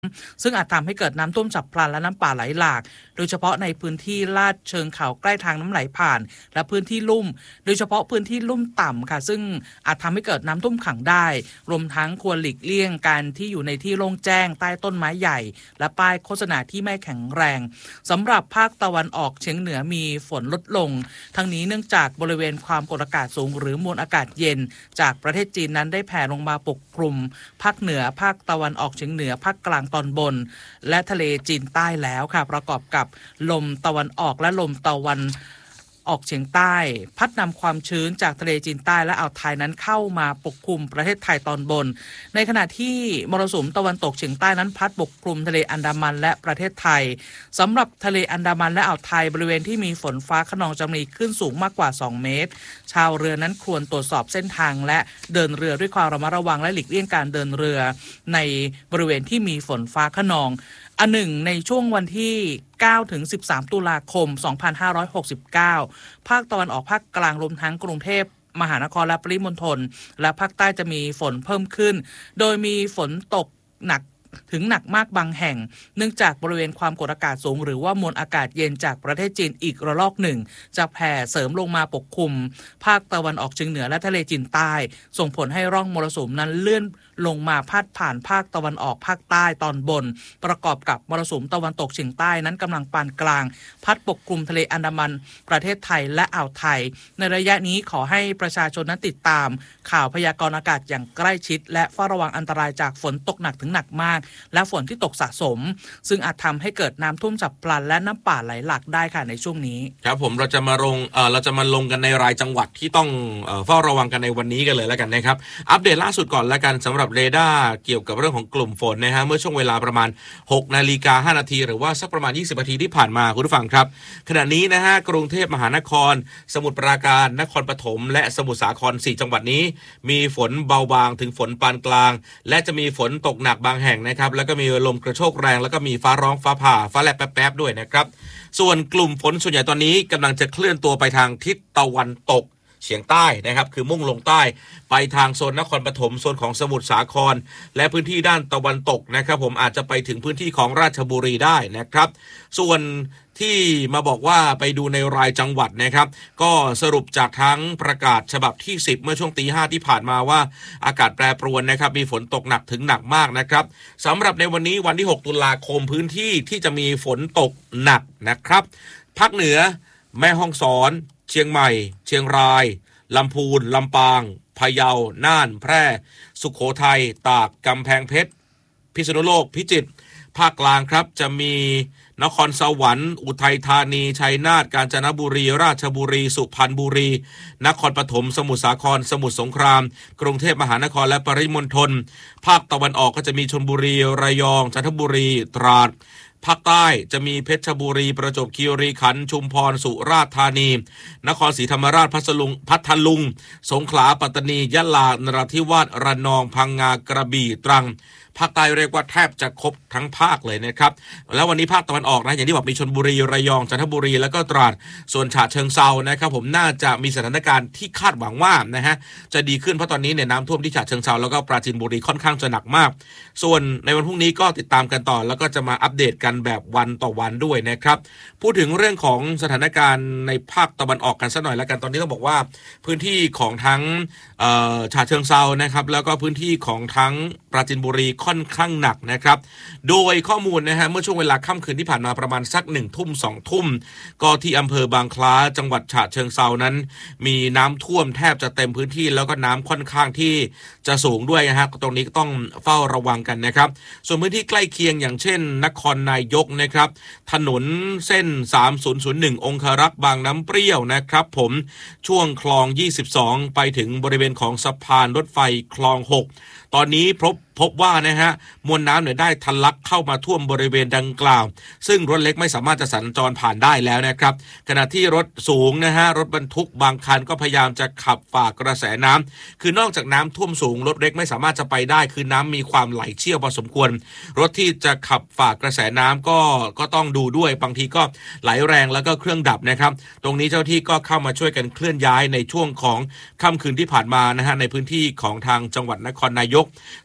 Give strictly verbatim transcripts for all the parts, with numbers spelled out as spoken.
ซึ่งอาจทำให้เกิดน้ำท่วมฉับพลันและน้ำป่าไหลหลากโดยเฉพาะในพื้นที่ลาดเชิงเขาใกล้ทางน้ำไหลผ่านและพื้นที่ลุ่มโดยเฉพาะพื้นที่ลุ่มต่ำค่ะซึ่งอาจทำให้เกิดน้ำท่วมขังได้รวมทั้งควรหลีกเลี่ยงการที่อยู่ในที่โล่งแจ้งใต้ต้นไม้ใหญ่และป้ายโฆษณาที่ไม่แข็งแรงสำหรับภาคตะวันออกเฉียงเหนือมีฝนลดลงทั้งนี้เนื่องจากบริเวณความกดอากาศสูงหรือมวลอากาศเย็นจากประเทศจีนนั้นได้แผ่ลงมาปกคลุมภาคเหนือภาคตะวันออกเฉียงเหนือภาคกลางตอนบนและทะเลจีนใต้แล้วค่ะประกอบกับลมตะวันออกและลมตะวันออกเฉียงใต้พัดนำความชื้นจากทะเลจีนใต้และอ่าวไทยนั้นเข้ามาปกคลุมประเทศไทยตอนบนในขณะที่มรสุมตะวันตกเฉียงใต้นั้นพัดปกคลุมทะเลอันดามันและประเทศไทยสำหรับทะเลอันดามันและอ่าวไทยบริเวณที่มีฝนฟ้าคะนองจะมีคลื่นสูงมากกว่าสองเมตรชาวเรือนั้นควรตรวจสอบเส้นทางและเดินเรือด้วยความระมัดระวังและหลีกเลี่ยงการเดินเรือในบริเวณที่มีฝนฟ้าคะนองอันหนึ่งในช่วงวันที่เก้าถึงสิบสามตุลาคมสองพันห้าร้อยหกสิบเก้าภาคตะวันออกภาคกลางรวมทั้งกรุงเทพมหานครและปริมณฑลและภาคใต้จะมีฝนเพิ่มขึ้นโดยมีฝนตกหนักถึงหนักมากบางแห่งเนื่องจากบริเวณความกดอากาศสูงหรือว่ามวลอากาศเย็นจากประเทศจีนอีกระลอกหนึ่งจะแผ่เสริมลงมาปกคลุมภาคตะวันออกเฉียงเหนือและทะเลจีนใต้ส่งผลให้ร่องมรสุมนั้นเลื่อนลงมาพาดผ่านภาคตะวันออกภาคใต้ตอนบนประกอบกับมรสุมตะวันตกเฉียงใต้นั้นกำลังปานกลางพัดปกคลุมทะเลอันดามันประเทศไทยและอ่าวไทยในระยะนี้ขอให้ประชาชนนั้นติดตามข่าวพยากรณ์อากาศอย่างใกล้ชิดและเฝ้าระวังอันตรายจากฝนตกหนักถึงหนักมากและฝนที่ตกสะสมซึ่งอาจทำให้เกิดน้ำท่วมฉับพลันและน้ำป่าไหลหลากได้ค่ะในช่วงนี้ครับผมเราจะมาลงเอ่อเราจะมาลงกันในรายจังหวัดที่ต้องเอ่อเฝ้าระวังกันในวันนี้กันเลยแล้วกันนะครับอัปเดตล่าสุดก่อนแล้วกันสำหรับเรดาร์เกี่ยวกับเรื่องของกลุ่มฝนนะฮะเมื่อช่วงเวลาประมาณ หกนาฬิกาห้านาทีหรือว่าสักประมาณยี่สิบนาทีที่ผ่านมาคุณผู้ฟังครับขณะนี้นะฮะกรุงเทพมหานครสมุทรปราการนครปฐมและสมุทรสาครสี่จังหวัดนี้มีฝนเบาบางถึงฝนปานกลางและจะมีฝนตกหนักบางแห่งนะครับแล้วก็มีลมกระโชกแรงแล้วก็มีฟ้าร้องฟ้าผ่าฟ้าแลบแป๊บๆด้วยนะครับส่วนกลุ่มฝนส่วนใหญ่ตอนนี้กำลังจะเคลื่อนตัวไปทางทิศตะวันตกเฉียงใต้นะครับคือมุ่งลงใต้ไปทางโซนนครปฐมโซนของสมุทรสาครและพื้นที่ด้านตะวันตกนะครับผมอาจจะไปถึงพื้นที่ของราชบุรีได้นะครับส่วนที่มาบอกว่าไปดูในรายจังหวัดนะครับก็สรุปจากทั้งประกาศฉบับที่สิบเมื่อช่วงตีห้าที่ผ่านมาว่าอากาศแปรปรวนนะครับมีฝนตกหนักถึงหนักมากนะครับสำหรับในวันนี้วันที่หกตุลาคมพื้นที่ที่จะมีฝนตกหนักนะครับภาคเหนือแม่ฮ่องสอนเชียงใหม่เชียงรายลำพูนลำปางพะเยาน่านแพร่สุโขทัยตากกำแพงเพชรพิษณุโลกพิจิตรภาคกลางครับจะมีนครสวรรค์อุทัยธานีชัยนาทกาญจนบุรีราชบุรีสุพรรณบุรีนครปฐมสมุทรสาครสมุทรสงครามกรุงเทพมหานครและปริมณฑลภาคตะวันออกก็จะมีชลบุรีระยองจันทบุรีตราดภาคใต้จะมีเพชรบุรีประจวบคีรีขันธ์ชุมพรสุราษฎร์ธานีนครศรีธรรมราชพัทลุงพัทลุงสงขลาปัตตานียะลานราธิวาสระนองพังงากระบี่ตรังภาคใต้เรียกว่าแทบจะครบทั้งภาคเลยนะครับแล้ววันนี้ภาคตะวันออกนะอย่างที่บอกมีชลบุรีระยองจันทบุรีแล้วก็ตราดส่วนฉะเชิงเซานะครับผมน่าจะมีสถานการณ์ที่คาดหวังว่านะฮะจะดีขึ้นเพราะตอนนี้เนี่ยน้ำท่วมที่ฉะเชิงเซาแล้วก็ปราจีนบุรีค่อนข้างจะหนักมากส่วนในวันพรุ่งนี้ก็ติดตามกันต่อแล้วก็จะมาอัปเดตกันแบบวันต่อวันด้วยนะครับพูดถึงเรื่องของสถานการณ์ในภาคตะวันออกกันสักหน่อยแล้วกันตอนนี้ต้องบอกว่าพื้นที่ของทั้งฉะเชิงเซานะครับแล้วก็พื้นที่ของทั้งปราจีนบุรีค่อนข้างหนักนะครับโดยข้อมูลนะฮะเมื่อช่วงเวลาค่ำคืนที่ผ่านมาประมาณสักหนึ่งทุ่มสองทุ่มก็ที่อำเภอบางคล้าจังหวัดฉะเชิงเซานั้นมีน้ำท่วมแทบจะเต็มพื้นที่แล้วก็น้ำค่อนข้างที่จะสูงด้วยนะฮะตรงนี้ก็ต้องเฝ้าระวังกันนะครับส่วนพื้นที่ใกล้เคียงอย่างเช่นนครนายกนะครับถนนเส้นสามศูนย์ศูนย์หนึ่งองครักษ์บางน้ำเปรี้ยวนะครับผมช่วงคลองยี่สิบสองไปถึงบริเวณของสะพานรถไฟคลองหกตอนนี้พบพบว่านะฮะมวลน้ำเนี่ยได้ทะลักเข้ามาท่วมบริเวณดังกล่าวซึ่งรถเล็กไม่สามารถจะสัญจรผ่านได้แล้วนะครับขณะที่รถสูงนะฮะรถบรรทุกบางคันก็พยายามจะขับฝ่ากระแสน้ำคือนอกจากน้ำท่วมสูงรถเล็กไม่สามารถจะไปได้คือน้ำมีความไหลเชี่ยวพอสมควรรถที่จะขับฝ่ากระแสน้ำก็ก็ต้องดูด้วยบางทีก็ไหลแรงแล้วก็เครื่องดับนะครับตรงนี้เจ้าที่ก็เข้ามาช่วยกันเคลื่อนย้ายในช่วงของค่ำคืนที่ผ่านมานะฮะในพื้นที่ของทางจังหวัดนครนายกส่วนพื้นที่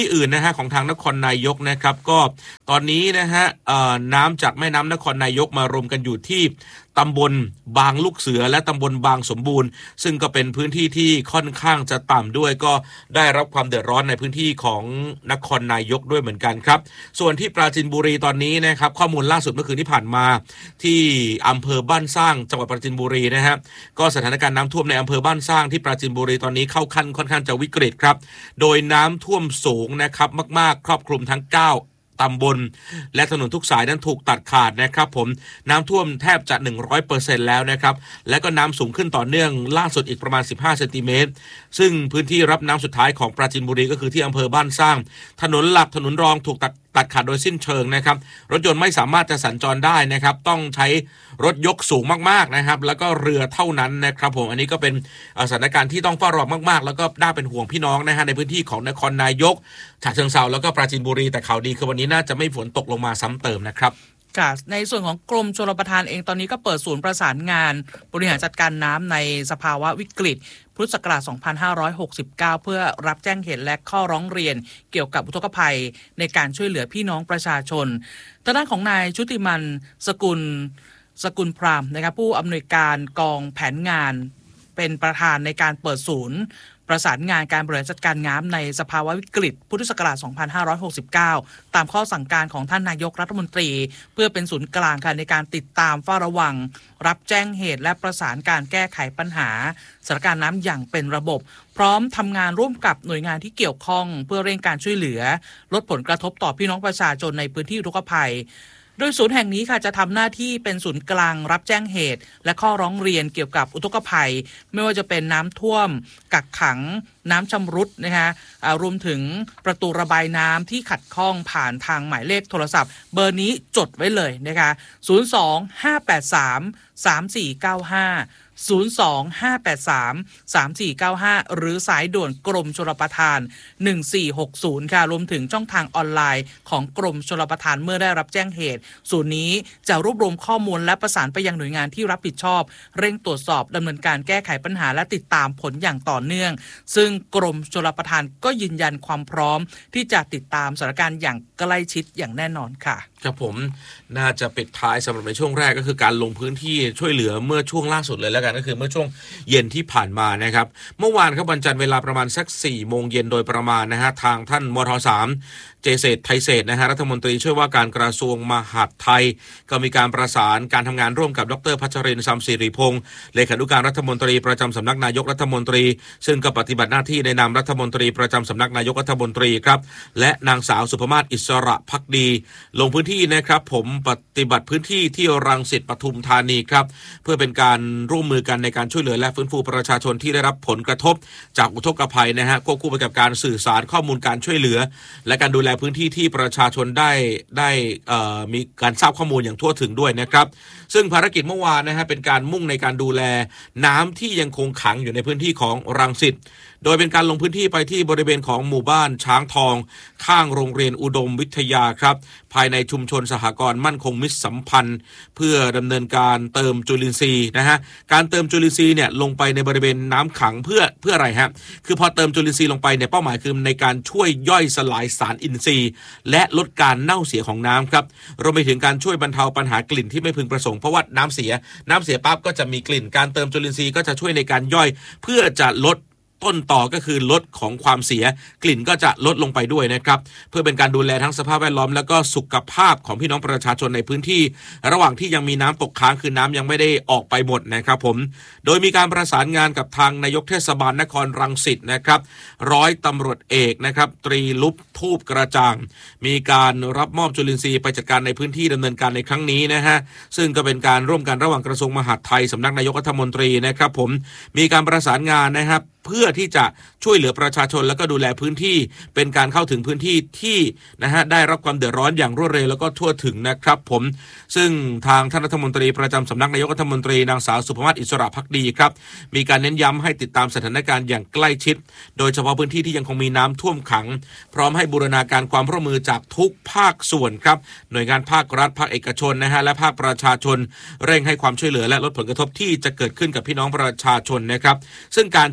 อื่นนะฮะของทางนครนายกนะครับก็ตอนนี้นะฮะน้ำจากแม่น้ำนครนายกมารวมกันอยู่ที่ตำบลบางลูกเสือและตำบลบางสมบูรณ์ซึ่งก็เป็นพื้นที่ที่ค่อนข้างจะต่ำด้วยก็ได้รับความเดือดร้อนในพื้นที่ของนครนายกด้วยเหมือนกันครับส่วนที่ปราจีนบุรีตอนนี้นะครับข้อมูลล่าสุดเมื่อคืนที่ผ่านมาที่อำเภอบ้านสร้างจังหวัดปราจีนบุรีนะฮะก็สถานการณ์น้ำท่วมในอำเภอบ้านสร้างที่ปราจีนบุรีตอนนี้เข้าขั้นค่อนข้างจะวิกฤตครับโดยน้ำท่วมสูงนะครับมากๆครอบคลุมทั้งเก้าตำบลและถนนทุกสายนั้นถูกตัดขาดนะครับผมน้ำท่วมแทบจะ หนึ่งร้อยเปอร์เซ็นต์ แล้วนะครับและก็น้ำสูงขึ้นต่อเนื่องล่าสุดอีกประมาณสิบห้าเซนติเมตรซึ่งพื้นที่รับน้ำสุดท้ายของปราจีนบุรีก็คือที่อำเภอบ้านสร้างถนนหลักถนนรองถูกตัดตัดขาดโดยสิ้นเชิงนะครับรถยนต์ไม่สามารถจะสัญจรได้นะครับต้องใช้รถยกสูงมากๆนะครับแล้วก็เรือเท่านั้นนะครับผมอันนี้ก็เป็นสถานการณ์ที่ต้องเฝ้าระวังมากๆแล้วก็น่าเป็นห่วงพี่น้องนะฮะในพื้นที่ของนครนายกฉะเชิงเทราแล้วก็ปราจีนบุรีแต่ข่าวดีคือวันนี้น่าจะไม่ฝนตกลงมาซ้ำเติมนะครับค่ะในส่วนของกรมชลประทานเองตอนนี้ก็เปิดศูนย์ประสานงานบริหารจัดการน้ำในสภาวะวิกฤตพุทธศักราช สองพันห้าร้อยหกสิบเก้า เพื่อรับแจ้งเหตุและข้อร้องเรียนเกี่ยวกับอุทกภัยในการช่วยเหลือพี่น้องประชาชนทางด้านของนายชุติมันสกุลสกุลพรามนะครับผู้อำนวยการกองแผนงานเป็นประธานในการเปิดศูนย์ประสานงานการบริหารจัดการน้ำในสภาวะวิกฤตพุทธศักราช สองพันห้าร้อยหกสิบเก้า ตามข้อสั่งการของท่านนายกรัฐมนตรีเพื่อเป็นศูนย์กลางค่ะในการติดตามเฝ้าระวังรับแจ้งเหตุและประสานการแก้ไขปัญหาสถานการณ์น้ำอย่างเป็นระบบพร้อมทำงานร่วมกับหน่วยงานที่เกี่ยวข้องเพื่อเร่งการช่วยเหลือลดผลกระทบต่อพี่น้องประชาชนในพื้นที่อุทกภัยโดยศูนย์แห่งนี้ค่ะจะทำหน้าที่เป็นศูนย์กลางรับแจ้งเหตุและข้อร้องเรียนเกี่ยวกับอุทกภัยไม่ว่าจะเป็นน้ำท่วมกักขังน้ำชำรุดนะคะรวมถึงประตูระบายน้ำที่ขัดข้องผ่านทางหมายเลขโทรศัพท์เบอร์นี้จดไว้เลยนะคะศูนย์ สอง ห้า แปด สาม สาม สี่ เก้า ห้าศูนย์ สอง ห้า แปด สาม สาม สี่ เก้า ห้าหรือสายด่วนกรมชลประทานหนึ่งสี่หกศูนย์ค่ะรวมถึงช่องทางออนไลน์ของกรมชลประทานเมื่อได้รับแจ้งเหตุศูนย์นี้จะรวบรวมข้อมูลและประสานไปยังหน่วยงานที่รับผิดชอบเร่งตรวจสอบดำเนินการแก้ไขปัญหาและติดตามผลอย่างต่อเนื่องซึ่งกรมชลประทานก็ยืนยันความพร้อมที่จะติดตามสถานการณ์อย่างใกล้ชิดอย่างแน่นอนค่ะครับผมน่าจะปิดท้ายสำหรับในช่วงแรกก็คือการลงพื้นที่ช่วยเหลือเมื่อช่วงล่าสุดเลยแล้วกันก็คือเมื่อช่วงเย็นที่ผ่านมานะครับเมื่อวานครับวันจันทร์เวลาประมาณสักสี่โมงเย็นโดยประมาณนะฮะทางท่านมท.สามเจเศษไทยเศษนะฮะรัฐมนตรีช่วยว่าการกระทรวงมหาดไทยก็มีการประสานการทำงานร่วมกับดร.พัชรินทร์ซัมศิริพงศ์เลขานุการรัฐมนตรีประจำสำนักนายกรัฐมนตรีซึ่งก็ปฏิบัติหน้าที่ในนามรัฐมนตรีประจำสำนักนายกรัฐมนตรีครับและนางสาวสุภมาศอิสระภักดีลงพื้นที่นะครับผมปฏิบัติพื้นที่ที่รังสิตปทุมธานีครับเพื่อเป็นการร่วมมือกันในการช่วยเหลือและฟื้นฟูประชาชนที่ได้รับผลกระทบจากอุทกภัยนะฮะควบคู่ไปกับการสื่อสารข้อมูลการช่วยเหลือและการดูแลพื้นที่ที่ประชาชนได้ได้มีการทราบข้อมูลอย่างทั่วถึงด้วยนะครับซึ่งภารกิจเมื่อวานนะฮะเป็นการมุ่งในการดูแลน้ำที่ยังคงขังอยู่ในพื้นที่ของรังสิตโดยเป็นการลงพื้นที่ไปที่บริเวณของหมู่บ้านช้างทองข้างโรงเรียนอุดมวิทยาครับภายในชุมชนสหกรณ์มั่นคงมิตรสัมพันธ์เพื่อดำเนินการเติมจุลินทรีย์นะฮะการเติมจุลินทรีย์เนี่ยลงไปในบริเวณน้ำขังเพื่อเพื่ออะไรฮะคือพอเติมจุลินทรีย์ลงไปเนี่ยเป้าหมายคือในการช่วยย่อยสลายสารอินทรีย์และลดการเน่าเสียของน้ำครับรวมไปถึงการช่วยบรรเทาปัญหากลิ่นที่ไม่พึงประสงค์เพราะว่าน้ำเสียน้ำเสียปั๊บก็จะมีกลิ่นการเติมจุลินทรีย์ก็จะช่วยในการย่อยเพื่อจะลดต้นต่อก็คือลดของความเสียกลิ่นก็จะลดลงไปด้วยนะครับเพื่อเป็นการดูแลทั้งสภาพแวดล้อมแล้วก็สุขภาพของพี่น้องประชาชนในพื้นที่ระหว่างที่ยังมีน้ำตกค้างคือน้ำยังไม่ได้ออกไปหมดนะครับผมโดยมีการประสานงานกับทางนายกเทศบาลนครรังสิตนะครับร้อยตำรวจเอกนะครับตรีลุปทูบกระจ่างมีการรับมอบจุลินทรีย์ไปจัดการในพื้นที่ดำเนินการในครั้งนี้นะฮะซึ่งก็เป็นการร่วมกันระหว่างกระทรวงมหาดไทยสำนักนายกรัฐมนตรีนะครับผมมีการประสานงานนะครับเพื่อที่จะช่วยเหลือประชาชนแล้วก็ดูแลพื้นที่เป็นการเข้าถึงพื้นที่ที่นะฮะได้รับความเดือดร้อนอย่างรวดเร็วแล้วก็ทั่วถึงนะครับผมซึ่งทางท่านรัฐมนตรีประจำสำนักนายกรัฐมนตรีนางสาวสุภมาศอิสระภักดีครับมีการเน้นย้ำให้ติดตามสถานการณ์อย่างใกล้ชิดโดยเฉพาะพื้นที่ที่ยังคงมีน้ำท่วมขังพร้อมให้บูรณาการความร่วมมือจากทุกภาคส่วนครับหน่วยงานภาครัฐภาคเอกชนนะฮะและภาคประชาชนเร่งให้ความช่วยเหลือและลดผลกระทบที่จะเกิดขึ้นกับพี่น้องประชาชนนะครับซึ่งการช่วยเหลือเนี่ย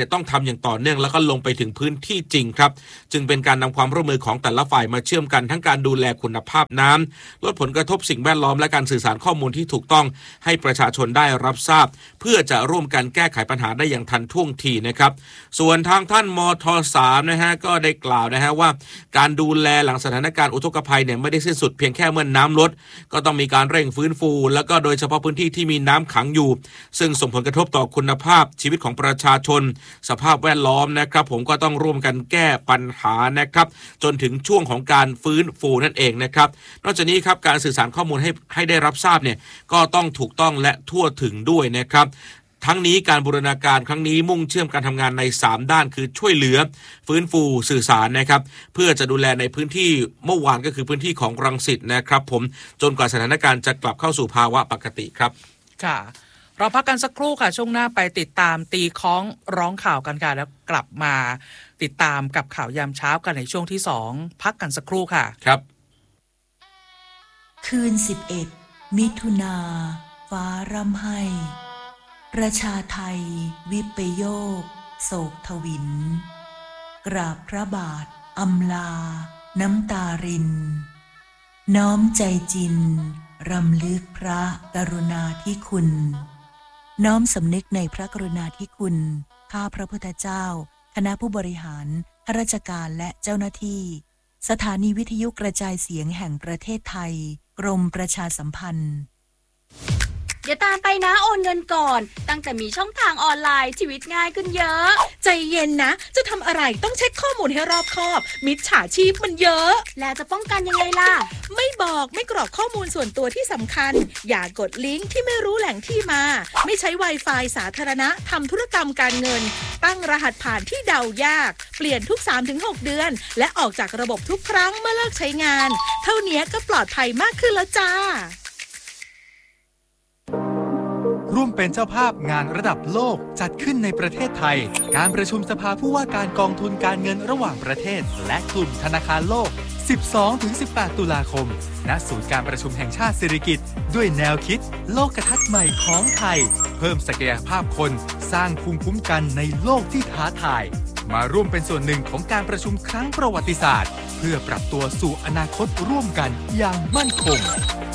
เนี่ยต้องทำอย่างต่อเนื่องแล้วก็ลงไปถึงพื้นที่จริงครับจึงเป็นการนำความร่วมมือของแต่ละฝ่ายมาเชื่อมกันทั้งการดูแลคุณภาพน้ำลดผลกระทบสิ่งแวดล้อมและการสื่อสารข้อมูลที่ถูกต้องให้ประชาชนได้รับทราบเพื่อจะร่วมกันแก้ไขปัญหาได้อย่างทันท่วงทีนะครับส่วนทางท่านมท.สามนะฮะก็ได้กล่าวนะฮะว่าการดูแลหลังสถานการณ์อุทกภัยเนี่ยไม่ได้สิ้นสุดเพียงแค่เมื่อน้ำลดก็ต้องมีการเร่งฟื้นฟูแล้วก็โดยเฉพาะพื้นที่ที่มีน้ำขังอยู่ซึ่งส่งผลกระทบต่อคุณภาพชีวิตของประชาชนสภาพแวดล้อมนะครับผมก็ต้องร่วมกันแก้ปัญหานะครับจนถึงช่วงของการฟื้นฟูนั่นเองนะครับนอกจากนี้ครับการสื่อสารข้อมูลให้ให้ได้รับทราบเนี่ยก็ต้องถูกต้องและทั่วถึงด้วยนะครับทั้งนี้การบูรณาการครั้งนี้มุ่งเชื่อมการทำงานในสามด้านคือช่วยเหลือฟื้นฟูสื่อสารนะครับเพื่อจะดูแลในพื้นที่เมื่อวานก็คือพื้นที่ของรังสิตนะครับผมจนกว่าสถานการณ์จะกลับเข้าสู่ภาวะปกติครับค่ะเราพักกันสักครู่ค่ะช่วงหน้าไปติดตามตีค้องร้องข่าวกันค่ะแล้วกลับมาติดตามกับข่าวยามเช้ากันในช่วงที่สองพักกันสักครู่ค่ะครับคืนสิบเอ็ดมิถุนาฟ้าร่ำไห้ประชาไทยวิปโยคโศกทวินกราบพระบาทอำลาน้ำตารินน้อมใจจินรำลึกพระกรุณาธิคุณน้อมสำนึกในพระกรุณาธิคุณข้าพระพุทธเจ้าคณะผู้บริหารข้าราชการและเจ้าหน้าที่สถานีวิทยุกระจายเสียงแห่งประเทศไทยกรมประชาสัมพันธ์เดี๋ยวตามไปนะโอนเงินก่อนตั้งแต่มีช่องทางออนไลน์ชีวิตง่ายขึ้นเยอะใจเย็นนะจะทำอะไรต้องเช็คข้อมูลให้รอบคอบมิจฉาชีพมันเยอะแล้วจะป้องกันยังไงล่ะไม่บอกไม่กรอกข้อมูลส่วนตัวที่สำคัญอย่ากดลิงก์ที่ไม่รู้แหล่งที่มาไม่ใช้ Wi-Fi สาธารณะทำธุรกรรมการเงินตั้งรหัสผ่านที่เดายากเปลี่ยนทุก สามถึงหก เดือนและออกจากระบบทุกครั้งเมื่อเลิกใช้งานเท่านี้ก็ปลอดภัยมากขึ้นแล้วจ้าร่วมเป็นเจ้าภาพงานระดับโลกจัดขึ้นในประเทศไทยการประชุมสภาผู้ว่าการกองทุนการเงินระหว่างประเทศและกลุ่มธนาคารโลก สิบสองถึงสิบแปด ตุลาคมณศูนย์การประชุมแห่งชาติสิริกิติ์ด้วยแนวคิดโลกทัศน์ใหม่ของไทยเพิ่มศักยภาพคนสร้างภูมิคุ้มกันในโลกที่ท้าทายมาร่วมเป็นส่วนหนึ่งของการประชุมครั้งประวัติศาสตร์เพื่อปรับตัวสู่อนาคตร่วมกันอย่างมั่นคง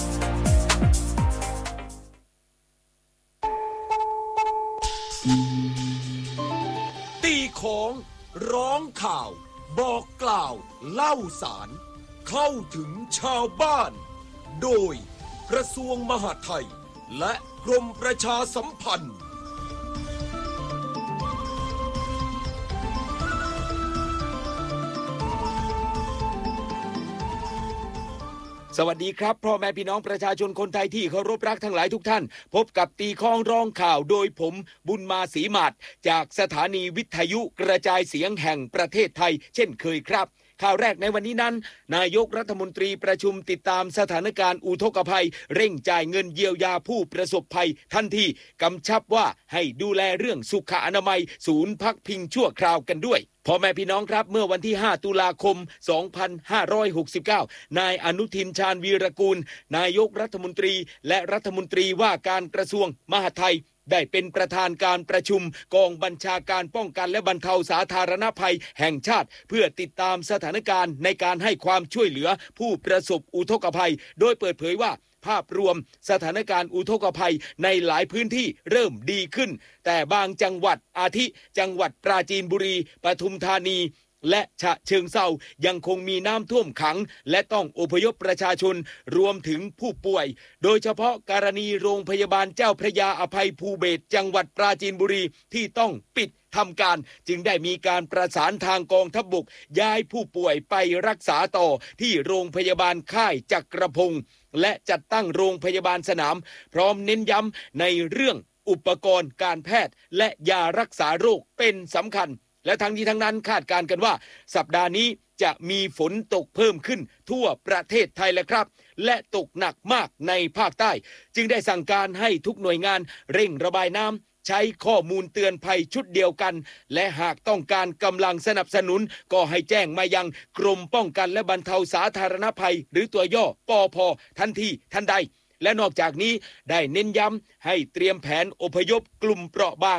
ตีของร้องข่าวบอกกล่าวเล่าสารเข้าถึงชาวบ้านโดยกระทรวงมหาดไทยและกรมประชาสัมพันธ์สวัสดีครับพ่อแม่พี่น้องประชาชนคนไทยที่เคารพรักทั้งหลายทุกท่านพบกับตีข้องร้องข่าวโดยผมบุญมาศรีมาศจากสถานีวิทยุกระจายเสียงแห่งประเทศไทยเช่นเคยครับข่าวแรกในวันนี้นั้นนายกรัฐมนตรีประชุมติดตามสถานการณ์อุทกภัยเร่งจ่ายเงินเยียวยาผู้ประสบภัยทันทีกำชับว่าให้ดูแลเรื่องสุขอนามัยศูนย์พักพิงชั่วคราวกันด้วยพ่อแม่พี่น้องครับเมื่อวันที่ห้าตุลาคมสองพันห้าร้อยหกสิบเก้านายอนุทินชาญวีรกูลนายกรัฐมนตรีและรัฐมนตรีว่าการกระทรวงมหาดไทยได้เป็นประธานการประชุมกองบัญชาการป้องกันและบรรเทาสาธารณภัยแห่งชาติเพื่อติดตามสถานการณ์ในการให้ความช่วยเหลือผู้ประสบอุทกภัยโดยเปิดเผยว่าภาพรวมสถานการณ์อุทกภัยในหลายพื้นที่เริ่มดีขึ้นแต่บางจังหวัดอาทิจังหวัดปราจีนบุรีปทุมธานีและฉะเชิงเทรายังคงมีน้ำท่วมขังและต้องอพยพประชาชนรวมถึงผู้ป่วยโดยเฉพาะกรณีโรงพยาบาลเจ้าพระยาอภัยภูเบศรจังหวัดปราจีนบุรีที่ต้องปิดทำการจึงได้มีการประสานทางกองทัพบกย้ายผู้ป่วยไปรักษาต่อที่โรงพยาบาลค่ายจักรพงศ์และจัดตั้งโรงพยาบาลสนามพร้อมเน้นย้ำในเรื่องอุปกรณ์การแพทย์และยารักษาโรคเป็นสำคัญและทั้งนี้ทั้งนั้นคาดการณ์กันว่าสัปดาห์นี้จะมีฝนตกเพิ่มขึ้นทั่วประเทศไทยแล้วครับและตกหนักมากในภาคใต้จึงได้สั่งการให้ทุกหน่วยงานเร่งระบายน้ำใช้ข้อมูลเตือนภัยชุดเดียวกันและหากต้องการกำลังสนับสนุนก็ให้แจ้งมายังกรมป้องกันและบรรเทาสาธารณภัยหรือตัวย่อปอพทันทีทันใดและนอกจากนี้ได้เน้นย้ำให้เตรียมแผนอพยพกลุ่มเปราะบาง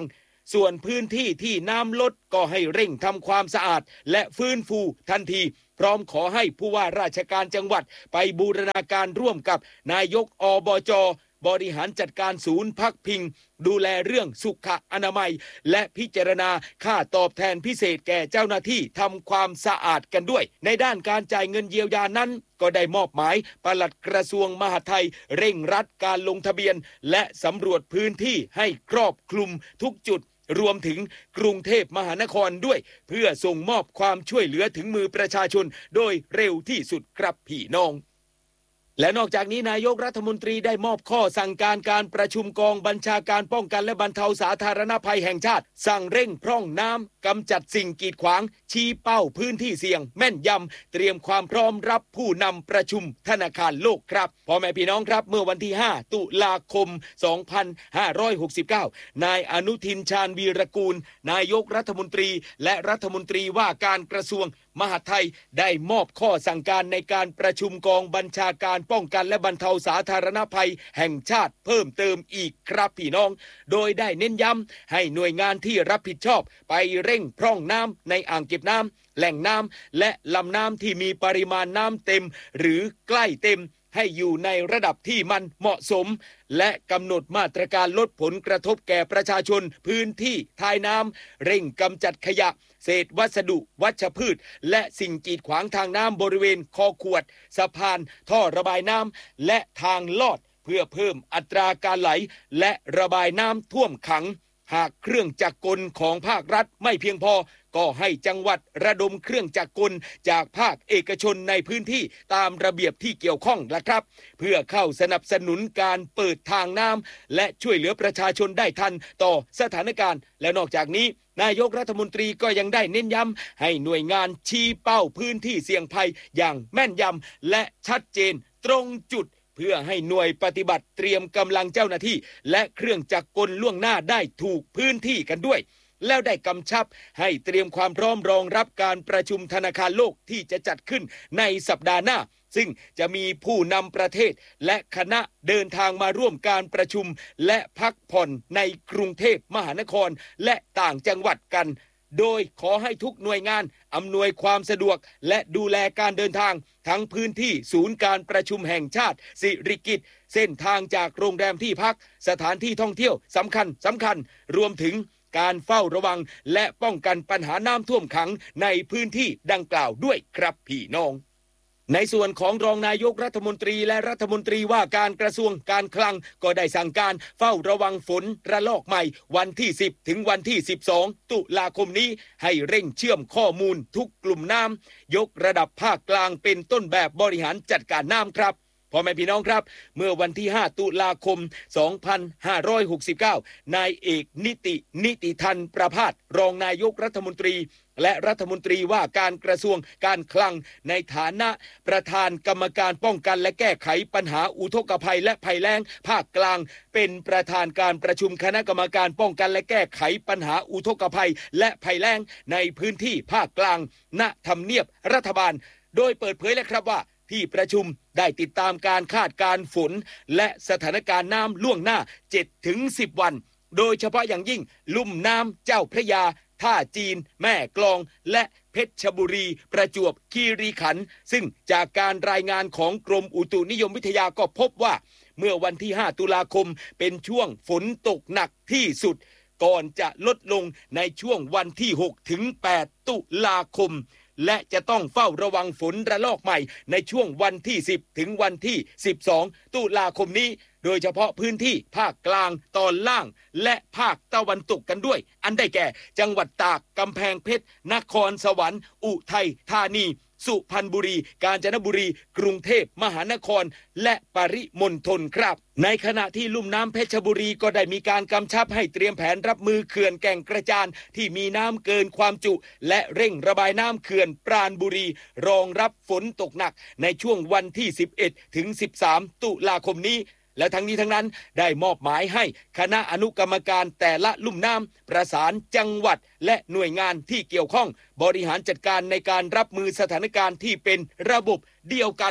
ส่วนพื้นที่ที่น้ำลดก็ให้เร่งทำความสะอาดและฟื้นฟูทันทีพร้อมขอให้ผู้ว่าราชการจังหวัดไปบูรณาการร่วมกับนายกอบจ.บริหารจัดการศูนย์พักพิงดูแลเรื่องสุขอนามัยและพิจารณาค่าตอบแทนพิเศษแก่เจ้าหน้าที่ทำความสะอาดกันด้วยในด้านการจ่ายเงินเยียวยานั้นก็ได้มอบหมายปลัดกระทรวงมหาดไทยเร่งรัดการลงทะเบียนและสำรวจพื้นที่ให้ครอบคลุมทุกจุดรวมถึงกรุงเทพมหานครด้วยเพื่อส่งมอบความช่วยเหลือถึงมือประชาชนโดยเร็วที่สุดครับพี่น้องและนอกจากนี้นายกรัฐมนตรีได้มอบข้อสั่งการการประชุมกองบัญชาการป้องกันและบรรเทาสาธารณภัยแห่งชาติสั่งเร่งพร่องน้ำกำจัดสิ่งกีดขวางชี้เป้าพื้นที่เสี่ยงแม่นยำเตรียมความพร้อมรับผู้นำประชุมธนาคารโลกครับพ่อแม่พี่น้องครับเมื่อวันที่ห้าตุลาคมสองพันห้าร้อยหกสิบเก้านายอนุทินชาญวีรกูลนายกรัฐมนตรีและรัฐมนตรีว่าการกระทรวงมหาดไทยได้มอบข้อสั่งการในการประชุมกองบัญชาการป้องกันและบรรเทาสาธารณภัยแห่งชาติเพิ่มเติมอีกครับพี่น้องโดยได้เน้นย้ำให้หน่วยงานที่รับผิดชอบไปเร่งพร่องน้ำในอ่างเก็บน้ำแหล่งน้ำและลำน้ำที่มีปริมาณน้ำเต็มหรือใกล้เต็มให้อยู่ในระดับที่มันเหมาะสมและกำหนดมาตรการลดผลกระทบแก่ประชาชนพื้นที่ท้ายน้ำเร่งกำจัดขยะเศษวัสดุวัชพืชและสิ่งกีดขวางทางน้ำบริเวณคอขวดสะพานท่อระบายน้ำและทางลอดเพื่อเพิ่มอัตราการไหลและระบายน้ำท่วมขังหากเครื่องจักรกลของภาครัฐไม่เพียงพอก็ให้จังหวัดระดมเครื่องจักรกลจากภาคเอกชนในพื้นที่ตามระเบียบที่เกี่ยวข้องละครับเพื่อเข้าสนับสนุนการเปิดทางน้ำและช่วยเหลือประชาชนได้ทันต่อสถานการณ์และนอกจากนี้นายกรัฐมนตรีก็ยังได้เน้นย้ำให้หน่วยงานชี้เป้าพื้นที่เสี่ยงภัยอย่างแม่นยำและชัดเจนตรงจุดเพื่อให้หน่วยปฏิบัติเตรียมกำลังเจ้าหน้าที่และเครื่องจักรกลล่วงหน้าได้ถูกพื้นที่กันด้วยแล้วได้กำชับให้เตรียมความพร้อมรองรับการประชุมธนาคารโลกที่จะจัดขึ้นในสัปดาห์หน้าซึ่งจะมีผู้นำประเทศและคณะเดินทางมาร่วมการประชุมและพักผ่อนในกรุงเทพมหานครและต่างจังหวัดกันโดยขอให้ทุกหน่วยงานอำนวยความสะดวกและดูแลการเดินทางทั้งพื้นที่ศูนย์การประชุมแห่งชาติสิริกิติ์เส้นทางจากโรงแรมที่พักสถานที่ท่องเที่ยวสำคัญสำคัญรวมถึงการเฝ้าระวังและป้องกันปัญหาน้ำท่วมขังในพื้นที่ดังกล่าวด้วยครับพี่น้องในส่วนของรองนายกรัฐมนตรีและรัฐมนตรีว่าการกระทรวงการคลังก็ได้สั่งการเฝ้าระวังฝนระลอกใหม่วันที่สิบถึงวันที่สิบสองตุลาคมนี้ให้เร่งเชื่อมข้อมูลทุกกลุ่มน้ำยกระดับภาคกลางเป็นต้นแบบบริหารจัดการน้ำครับพ่อแม่พี่น้องครับเมื่อวันที่ห้าตุลาคมสองพันห้าร้อยหกสิบเก้านายเอกนิตินิติทันประภาสรองนายกรัฐมนตรีและรัฐมนตรีว่าการกระทรวงการคลังในฐานะประธานกรรมการป้องกันและแก้ไขปัญหาอุทกภัยและภัยแล้งภาคกลางเป็นประธานการประชุมคณะกรรมการป้องกันและแก้ไขปัญหาอุทกภัยและภัยแล้งในพื้นที่ภาคกลางณทำเนียบรัฐบาลโดยเปิดเผยแล้วครับว่าที่ประชุมได้ติดตามการคาดการณ์ฝนและสถานการณ์น้ำล่วงหน้า เจ็ดถึงสิบ วันโดยเฉพาะอย่างยิ่งลุ่มน้ำเจ้าพระยาท่าจีนแม่กลองและเพชรบุรีประจวบคีรีขันธ์ซึ่งจากการรายงานของกรมอุตุนิยมวิทยาก็พบว่าเมื่อวันที่ห้าตุลาคมเป็นช่วงฝนตกหนักที่สุดก่อนจะลดลงในช่วงวันที่หกถึงแปดตุลาคมและจะต้องเฝ้าระวังฝนระลอกใหม่ในช่วงวันที่สิบถึงวันที่สิบสองตุลาคมนี้โดยเฉพาะพื้นที่ภาคกลางตอนล่างและภาคตะวันตกกันด้วยอันได้แก่จังหวัดตากกำแพงเพชรนครสวรรค์อุทัยธานีสุพรรณบุรีกาญจนบุรีกรุงเทพมหานครและปริมณฑลครับในขณะที่ลุ่มน้ำเพชรบุรีก็ได้มีการกำชับให้เตรียมแผนรับมือเขื่อนแก่งกระจานที่มีน้ำเกินความจุและเร่งระบายน้ำเขื่อนปราณบุรีรองรับฝนตกหนักในช่วงวันที่สิบเอ็ดถึงสิบสามตุลาคมนี้และทั้งนี้ทั้งนั้นได้มอบหมายให้คณะอนุกรรมการแต่ละลุ่มน้ำประสานจังหวัดและหน่วยงานที่เกี่ยวข้องบริหารจัดการในการรับมือสถานการณ์ที่เป็นระบบเดียวกัน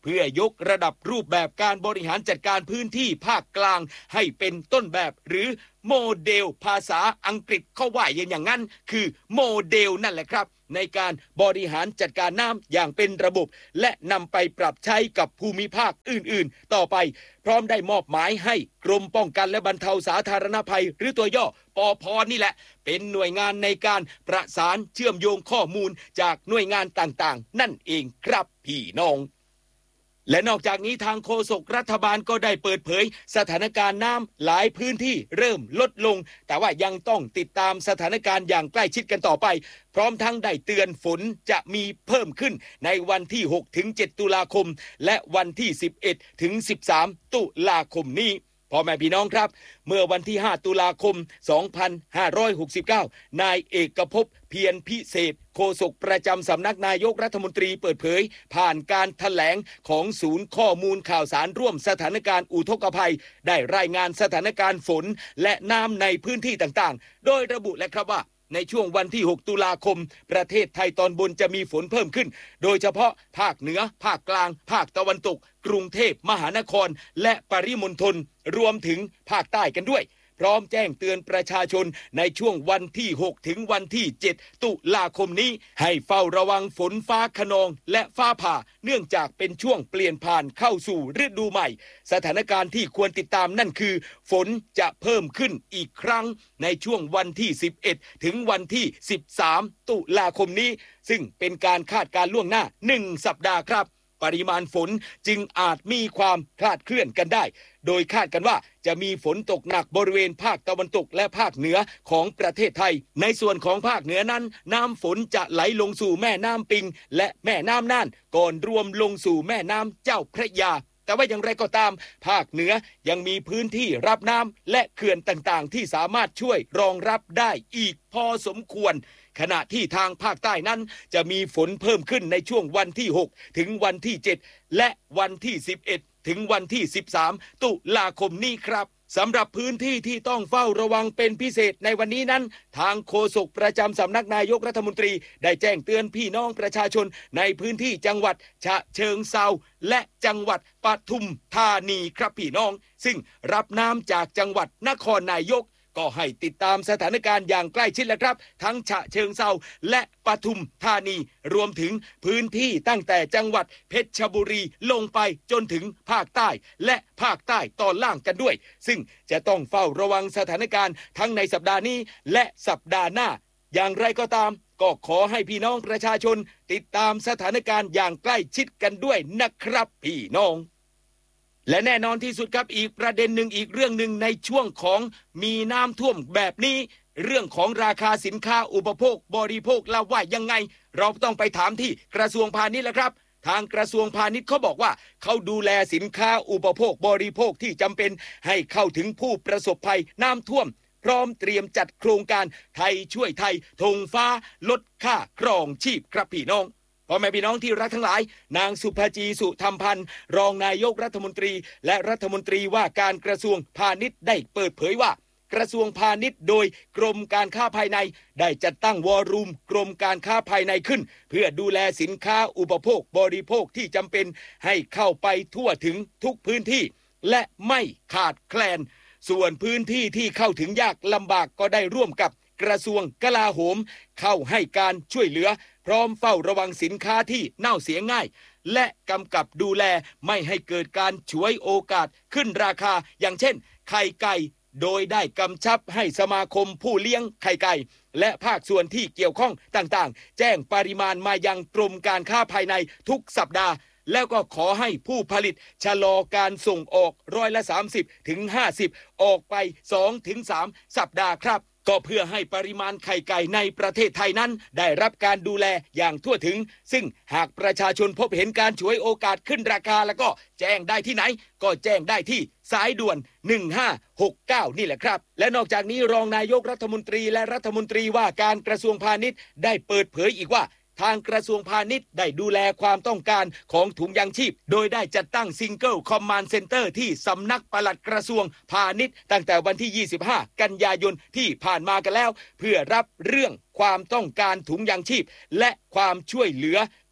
เพื่อยกระดับรูปแบบการบริหารจัดการพื้นที่ภาคกลางให้เป็นต้นแบบหรือโมเดลภาษาอังกฤษเขาว่าอย่างนั้นคือโมเดลนั่นแหละครับในการบริหารจัดการน้ำอย่างเป็นระบบและนำไปปรับใช้กับภูมิภาคอื่นๆต่อไปพร้อมได้มอบหมายให้กรมป้องกันและบรรเทาสาธารณภัยหรือตัวย่อปอพนี่แหละเป็นหน่วยงานในการประสานเชื่อมโยงข้อมูลจากหน่วยงานต่างๆนั่นเองครับพี่น้องและนอกจากนี้ทางโฆษกรัฐบาลก็ได้เปิดเผยสถานการณ์น้ำหลายพื้นที่เริ่มลดลงแต่ว่ายังต้องติดตามสถานการณ์อย่างใกล้ชิดกันต่อไปพร้อมทั้งได้เตือนฝนจะมีเพิ่มขึ้นในวันที่หกถึงเจ็ดตุลาคมและวันที่สิบเอ็ดถึงสิบสามตุลาคมนี้พ่อแม่พี่น้องครับเมื่อวันที่ห้าตุลาคมสองพันห้าร้อยหกสิบเก้านายเอกภพเพียรพิเศษโฆษกประจำสำนักนายกรัฐมนตรีเปิดเผยผ่านการแถลงของศูนย์ข้อมูลข่าวสารร่วมสถานการณ์อุทกภัยได้รายงานสถานการณ์ฝนและน้ำในพื้นที่ต่างๆโดยระบุและครับว่าในช่วงวันที่หกตุลาคมประเทศไทยตอนบนจะมีฝนเพิ่มขึ้นโดยเฉพาะภาคเหนือภาคกลางภาคตะวันตกกรุงเทพมหานครและปริมณฑลรวมถึงภาคใต้กันด้วยพร้อมแจ้งเตือนประชาชนในช่วงวันที่หกถึงวันที่เจ็ดตุลาคมนี้ให้เฝ้าระวังฝนฟ้าคะนองและฟ้าผ่าเนื่องจากเป็นช่วงเปลี่ยนผ่านเข้าสู่ฤดูใหม่สถานการณ์ที่ควรติดตามนั่นคือฝนจะเพิ่มขึ้นอีกครั้งในช่วงวันที่สิบเอ็ดถึงวันที่สิบสามตุลาคมนี้ซึ่งเป็นการคาดการณ์ล่วงหน้าหนึ่งสัปดาห์ครับปริมาณฝนจึงอาจมีความคลาดเคลื่อนกันได้โดยคาดกันว่าจะมีฝนตกหนักบริเวณภาคตะวันตกและภาคเหนือของประเทศไทยในส่วนของภาคเหนือนั้นน้ำฝนจะไหลลงสู่แม่น้ำปิงและแม่น้ำน่านก่อนรวมลงสู่แม่น้ำเจ้าพระยาแต่ว่าอย่างไรก็ตามภาคเหนือยังมีพื้นที่รับน้ำและเขื่อนต่างๆที่สามารถช่วยรองรับได้อีกพอสมควรขณะที่ทางภาคใต้นั้นจะมีฝนเพิ่มขึ้นในช่วงวันที่หกถึงวันที่เจ็ดและวันที่สิบเอ็ดถึงวันที่สิบสามตุลาคมนี้ครับสำหรับพื้นที่ที่ต้องเฝ้าระวังเป็นพิเศษในวันนี้นั้นทางโฆษกประจำสำนักนายกรัฐมนตรีได้แจ้งเตือนพี่น้องประชาชนในพื้นที่จังหวัดฉะเชิงเทราและจังหวัดปทุมธานีครับพี่น้องซึ่งรับน้ำจากจังหวัดนครนายกก็ให้ติดตามสถานการณ์อย่างใกล้ชิดแล้วครับทั้งฉะเชิงเทราและปทุมธานีรวมถึงพื้นที่ตั้งแต่จังหวัดเพชรบุรีลงไปจนถึงภาคใต้และภาคใต้ตอนล่างกันด้วยซึ่งจะต้องเฝ้าระวังสถานการณ์ทั้งในสัปดาห์นี้และสัปดาห์หน้าอย่างไรก็ตามก็ขอให้พี่น้องประชาชนติดตามสถานการณ์อย่างใกล้ชิดกันด้วยนะครับพี่น้องและแน่นอนที่สุดครับอีกประเด็นหนึ่งอีกเรื่องหนึ่งในช่วงของมีน้ำท่วมแบบนี้เรื่องของราคาสินค้าอุปโภคบริโภคล่ะว่ายังไงเราต้องไปถามที่กระทรวงพาณิชย์แหละครับทางกระทรวงพาณิชย์เขาบอกว่าเขาดูแลสินค้าอุปโภคบริโภคที่จำเป็นให้เข้าถึงผู้ประสบภัยน้ำท่วมพร้อมเตรียมจัดโครงการไทยช่วยไทยธงฟ้าลดค่าครองชีพครับพี่น้องพ่อแม่พี่น้องที่รักทั้งหลายนางสุภจีสุธรรมพันธ์รองนายกรัฐมนตรีและรัฐมนตรีว่าการกระทรวงพาณิชย์ได้เปิดเผยว่ากระทรวงพาณิชย์โดยกรมการค้าภายในได้จัดตั้งวอรุ่มกรมการค้าภายในขึ้นเพื่อดูแลสินค้าอุปโภคบริโภคที่จำเป็นให้เข้าไปทั่วถึงทุกพื้นที่และไม่ขาดแคลนส่วนพื้นที่ที่เข้าถึงยากลำบากก็ได้ร่วมกับกระทรวงกลาโหมเข้าให้การช่วยเหลือพร้อมเฝ้าระวังสินค้าที่เน่าเสียง่ายและกำกับดูแลไม่ให้เกิดการฉวยโอกาสขึ้นราคาอย่างเช่นไข่ไก่โดยได้กำชับให้สมาคมผู้เลี้ยงไข่ไก่และภาคส่วนที่เกี่ยวข้องต่างๆแจ้งปริมาณมายังกรมการค้าภายในทุกสัปดาห์แล้วก็ขอให้ผู้ผลิตชะลอการส่งออกร้อยละสามสิบถึงห้าสิบออกไป สองถึงสาม สัปดาห์ครับก็เพื่อให้ปริมาณไข่ไก่ในประเทศไทยนั้นได้รับการดูแลอย่างทั่วถึงซึ่งหากประชาชนพบเห็นการฉวยโอกาสขึ้นราคาแล้วก็แจ้งได้ที่ไหนก็แจ้งได้ที่สายด่วนหนึ่งห้าหกเก้านี่แหละครับและนอกจากนี้รองนายกรัฐมนตรีและรัฐมนตรีว่าการกระทรวงพาณิชย์ได้เปิดเผยอีกว่าทางกระทรวงพาณิชย์ได้ดูแลความต้องการของถุงยางชีพโดยได้จัดตั้ง Single Command Center ที่สำนักปลัดกระทรวงพาณิชย์ตั้งแต่วันที่ยี่สิบห้ากันยายนที่ผ่านมากันแล้วเพื่อรับเรื่องความต้องการถุงยางชีพและความช่วยเหลือ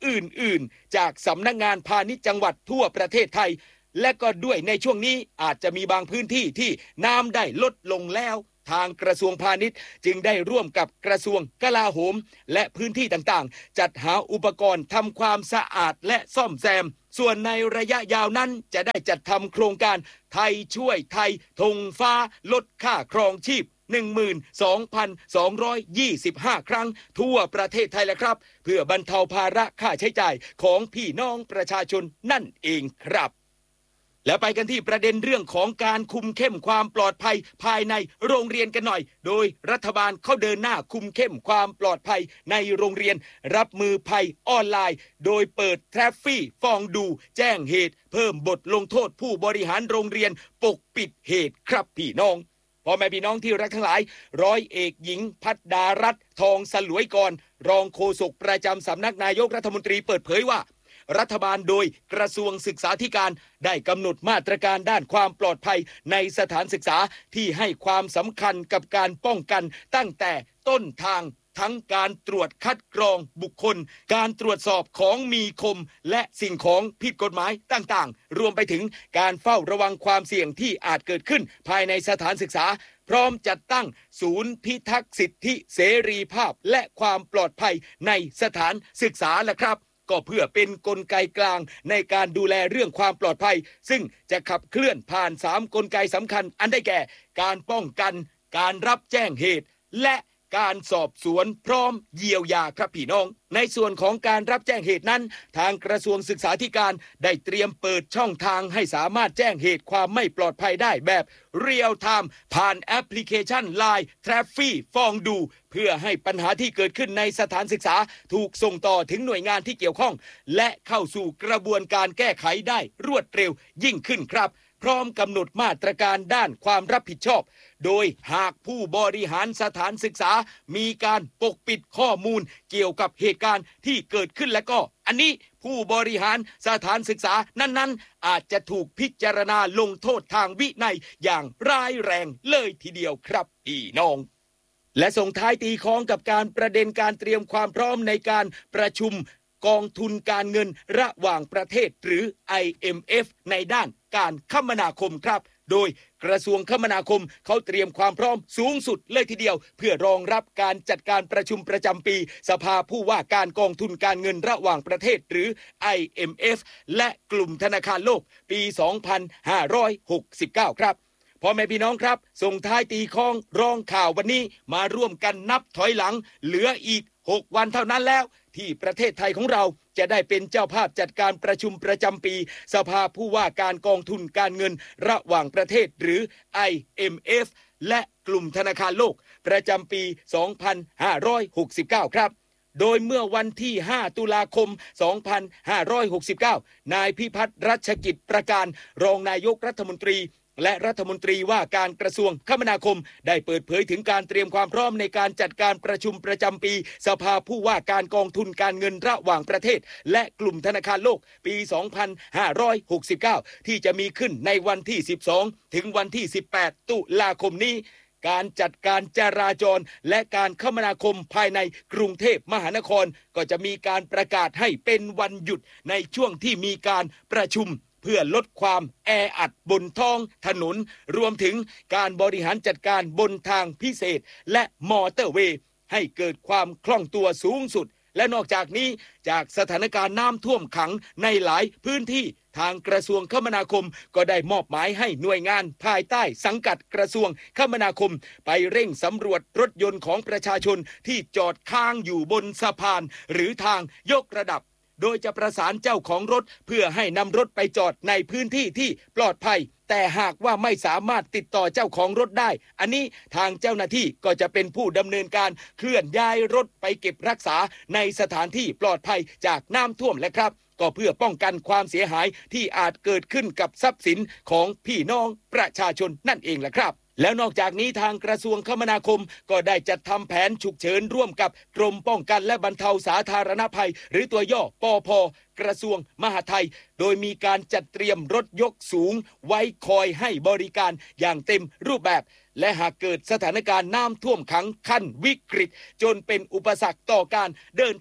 อื่นๆจากสำนักงานพาณิชย์จังหวัดทั่วประเทศไทยและก็ด้วยในช่วงนี้อาจจะมีบางพื้นที่ที่น้ำได้ลดลงแล้วทางกระทรวงพาณิชย์จึงได้ร่วมกับกระทรวงกลาโหมและพื้นที่ต่างๆจัดหาอุปกรณ์ทำความสะอาดและซ่อมแซมส่วนในระยะยาวนั้นจะได้จัดทำโครงการไทยช่วยไทยธงฟ้าลดค่าครองชีพ หนึ่งหมื่นสองพันสองร้อยยี่สิบห้า ครั้งทั่วประเทศไทยแล้วครับเพื่อบรรเทาภาระค่าใช้จ่ายของพี่น้องประชาชนนั่นเองครับแล้วไปกันที่ประเด็นเรื่องของการคุมเข้มความปลอดภัยภายในโรงเรียนกันหน่อยโดยรัฐบาลเขาเดินหน้าคุมเข้มความปลอดภัยในโรงเรียนรับมือภัยออนไลน์โดยเปิดแทรฟฟี่ฟองดูแจ้งเหตุเพิ่มบทลงโทษผู้บริหารโรงเรียนปกปิดเหตุครับพี่น้องพ่อแม่พี่น้องที่รักทั้งหลายร้อยเอกหญิงภัทรดารัตน์ทองสลวยกรรองโฆษกประจำสำนักนายกรัฐมนตรีเปิดเผยว่ารัฐบาลโดยกระทรวงศึกษาธิการได้กำหนดมาตรการด้านความปลอดภัยในสถานศึกษาที่ให้ความสำคัญกับการป้องกันตั้งแต่ต้นทางทั้งการตรวจคัดกรองบุคคลการตรวจสอบของมีคมและสิ่งของผิดกฎหมายต่างๆรวมไปถึงการเฝ้าระวังความเสี่ยงที่อาจเกิดขึ้นภายในสถานศึกษาพร้อมจัดตั้งศูนย์พิทักษ์สิทธิเสรีภาพและความปลอดภัยในสถานศึกษาและครับก็เพื่อเป็นกลไกกลางในการดูแลเรื่องความปลอดภัยซึ่งจะขับเคลื่อนผ่านสามกลไกสำคัญอันได้แก่การป้องกันการรับแจ้งเหตุและการสอบสวนพร้อมเยียวยาครับพี่น้องในส่วนของการรับแจ้งเหตุนั้นทางกระทรวงศึกษาธิการได้เตรียมเปิดช่องทางให้สามารถแจ้งเหตุความไม่ปลอดภัยได้แบบเรียลไทม์ผ่านแอปพลิเคชัน ไลน์ แทรฟฟี่ฟองดูเพื่อให้ปัญหาที่เกิดขึ้นในสถานศึกษาถูกส่งต่อถึงหน่วยงานที่เกี่ยวข้องและเข้าสู่กระบวนการแก้ไขได้รวดเร็วยิ่งขึ้นครับพร้อมกำหนดมาตรการด้านความรับผิดชอบโดยหากผู้บริหารสถานศึกษามีการปกปิดข้อมูลเกี่ยวกับเหตุการณ์ที่เกิดขึ้นแล้วก็อันนี้ผู้บริหารสถานศึกษานั้นๆอาจจะถูกพิจารณาลงโทษทางวินัยอย่างร้ายแรงเลยทีเดียวครับพี่น้องและส่งท้ายตีค้องกับการประเด็นการเตรียมความพร้อมในการประชุมกองทุนการเงินระหว่างประเทศหรือ ไอ เอ็ม เอฟ ในด้านการคมนาคมครับโดยกระทรวงคมนาคมเขาเตรียมความพร้อมสูงสุดเลยทีเดียวเพื่อรองรับการจัดการประชุมประจำปีสภาผู้ว่าการกองทุนการเงินระหว่างประเทศหรือ ไอ เอ็ม เอฟ และกลุ่มธนาคารโลกปี สองพันห้าร้อยหกสิบเก้า ครับพ่อแม่พี่น้องครับส่งท้ายตีค้องรองข่าววันนี้มาร่วมกันนับถอยหลังเหลืออีกหกวันเท่านั้นแล้วที่ประเทศไทยของเราจะได้เป็นเจ้าภาพจัดการประชุมประจำปีสภาผู้ว่าการกองทุนการเงินระหว่างประเทศหรือ ไอ เอ็ม เอฟ และกลุ่มธนาคารโลกประจำปี สองพันห้าร้อยหกสิบเก้า ครับโดยเมื่อวันที่ห้าตุลาคมสองพันห้าร้อยหกสิบเก้านายพิพัฒน์รัชกิจประการรองนายกรัฐมนตรีและรัฐมนตรีว่าการกระทรวงคมนาคมได้เปิดเผยถึงการเตรียมความพร้อมในการจัดการประชุมประจำปีสภาผู้ว่าการกองทุนการเงินระหว่างประเทศและกลุ่มธนาคารโลกปี สองพันห้าร้อยหกสิบเก้า ที่จะมีขึ้นในวันที่ สิบสอง ถึงวันที่ สิบแปด ตุลาคมนี้การจัดการจราจรและการคมนาคมภายในกรุงเทพมหานครก็จะมีการประกาศให้เป็นวันหยุดในช่วงที่มีการประชุมเพื่อลดความแออัดบนท้องถนนรวมถึงการบริหารจัดการบนทางพิเศษและมอเตอร์เวย์ให้เกิดความคล่องตัวสูงสุดและนอกจากนี้จากสถานการณ์น้ำท่วมขังในหลายพื้นที่ทางกระทรวงคมนาคมก็ได้มอบหมายให้หน่วยงานภายใต้สังกัดกระทรวงคมนาคมไปเร่งสำรวจรถยนต์ของประชาชนที่จอดค้างอยู่บนสะพานหรือทางยกระดับโดยจะประสานเจ้าของรถเพื่อให้นำรถไปจอดในพื้นที่ที่ปลอดภัยแต่หากว่าไม่สามารถติดต่อเจ้าของรถได้อันนี้ทางเจ้าหน้าที่ก็จะเป็นผู้ดำเนินการเคลื่อนย้ายรถไปเก็บรักษาในสถานที่ปลอดภัยจากน้ำท่วมและครับก็เพื่อป้องกันความเสียหายที่อาจเกิดขึ้นกับทรัพย์สินของพี่น้องประชาชนนั่นเองแหละครับแล้วนอกจากนี้ทางกระทรวงคมนาคมก็ได้จัดทำแผนฉุกเฉินร่วมกับกรมป้องกันและบรรเทาสาธารณภัยหรือตัวย่อปภ.กระทรวงมหาดไทยโดยมีการจัดเตรียมรถยกสูงไว้คอยให้บริการอย่างเต็มรูปแบบและหากเกิดสถานการณ์น้ำท่วมขังขั้นวิกฤตจนเป็นอุปสรรคต่อการเดินทาง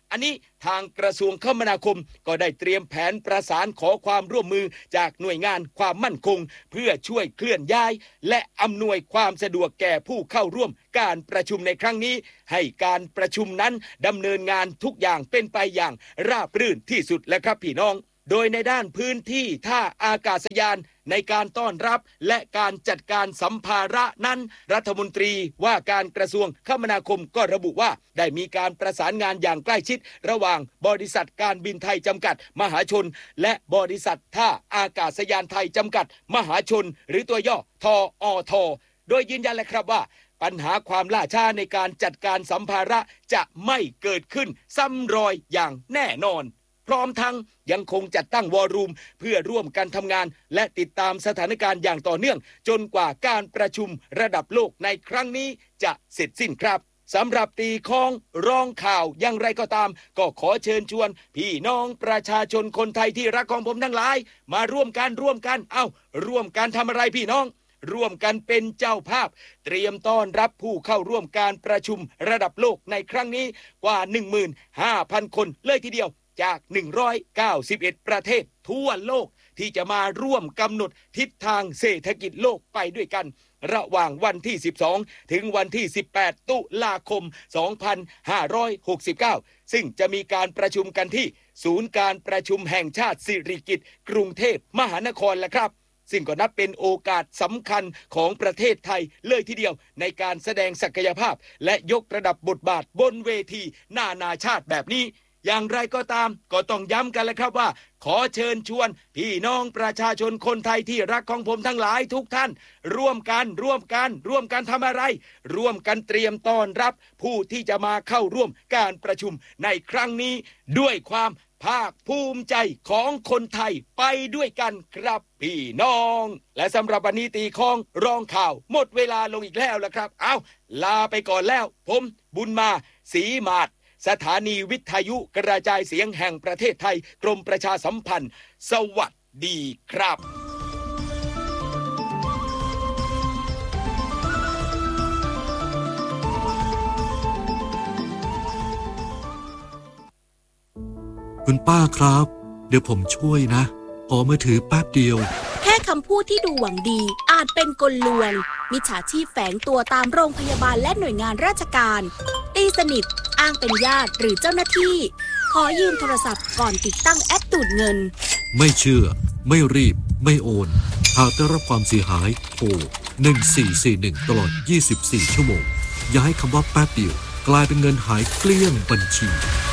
อันนี้ทางกระทรวงคมนาคมก็ได้เตรียมแผนประสานขอความร่วมมือจากหน่วยงานความมั่นคงเพื่อช่วยเคลื่อนย้ายและอำนวยความสะดวกแก่ผู้เข้าร่วมการประชุมในครั้งนี้ให้การประชุมนั้นดำเนินงานทุกอย่างเป็นไปอย่างราบรื่นที่สุดและครับพี่น้องโดยในด้านพื้นที่ท่าอากาศยานในการต้อนรับและการจัดการสัมภาระนั้นรัฐมนตรีว่าการกระทรวงคมนาคมก็ระบุว่าได้มีการประสานงานอย่างใกล้ชิดระหว่างบริษัทการบินไทยจำกัดมหาชนและบริษัทท่าอากาศยานไทยจำกัดมหาชนหรือตัวย่อทออทโดยยืนยันเลยครับว่าปัญหาความล่าช้าในการจัดการสัมภาระจะไม่เกิดขึ้นซ้ำรอยอย่างแน่นอนพร้อมทั้งยังคงจัดตั้งวอร์รูมเพื่อร่วมกันทำงานและติดตามสถานการณ์อย่างต่อเนื่องจนกว่าการประชุมระดับโลกในครั้งนี้จะเสร็จสิ้นครับสำหรับตีค้องร้องข่าวอย่างไรก็ตามก็ขอเชิญชวนพี่น้องประชาชนคนไทยที่รักของผมทั้งหลายมาร่วมกันร่วมกันเอ้าร่วมกันทำอะไรพี่น้องร่วมกันเป็นเจ้าภาพเตรียมต้อนรับผู้เข้าร่วมการประชุมระดับโลกในครั้งนี้กว่า หนึ่งหมื่นห้าพัน คนเลยทีเดียวจากหนึ่งร้อยเก้าสิบเอ็ดประเทศทั่วโลกที่จะมาร่วมกำหนดทิศทางเศรษฐกิจโลกไปด้วยกันระหว่างวันที่สิบสองถึงวันที่สิบแปดตุลาคมสองพันห้าร้อยหกสิบเก้าซึ่งจะมีการประชุมกันที่ศูนย์การประชุมแห่งชาติสิริกิติ์กรุงเทพมหานครแหละครับซึ่งก็นับเป็นโอกาสสำคัญของประเทศไทยเลยทีเดียวในการแสดงศักยภาพและยกระดับบทบาทบนเวทีนานาชาติแบบนี้อย่างไรก็ตามก็ต้องย้ำกันแล้วครับว่าขอเชิญชวนพี่น้องประชาชนคนไทยที่รักของผมทั้งหลายทุกท่านร่วมกันร่วมกันร่วมกันทำอะไรร่วมกันเตรียมต้อนรับผู้ที่จะมาเข้าร่วมการประชุมในครั้งนี้ด้วยความภาคภูมิใจของคนไทยไปด้วยกันครับพี่น้องและสำหรับวันนี้ตีค้องร้องข่าวหมดเวลาลงอีกแล้วละครับเอาลาไปก่อนแล้วผมบุญมาศรีมาศสถานีวิทยุกระจายเสียงแห่งประเทศไทยกรมประชาสัมพันธ์สวัสดีครับคุณป้าครับเดี๋ยวผมช่วยนะขอมือถือแป๊บเดียวแค่คำพูดที่ดูหวังดีอาจเป็นกลลวงมิจฉาชีพแฝงตัวตามโรงพยาบาลและหน่วยงานราชการตีสนิทอ้างเป็นญาติหรือเจ้าหน้าที่ขอยืมโทรศัพท์ก่อนติดตั้งแอปดูดเงินไม่เชื่อไม่รีบไม่โอนหากได้รับความเสียหายโทรหนึ่งสี่สี่หนึ่งตลอดยี่สิบสี่ชั่วโมงอย่าให้คำว่าแป๊บเดียวกลายเป็นเงินหายเกลี้ยงบัญชี